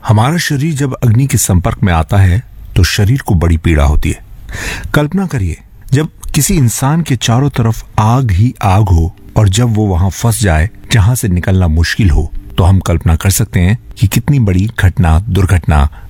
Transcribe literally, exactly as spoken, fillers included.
हमारा शरीर जब अग्नि के संपर्क में आता है तो शरीर को बड़ी पीड़ा होती है। कल्पना करिए, जब किसी इंसान के चारों तरफ आग ही आग हो और जब वो वहां फंस जाए जहां से निकलना मुश्किल हो, तो हम कल्पना कर सकते हैं कि कितनी बड़ी घटना, दुर्घटना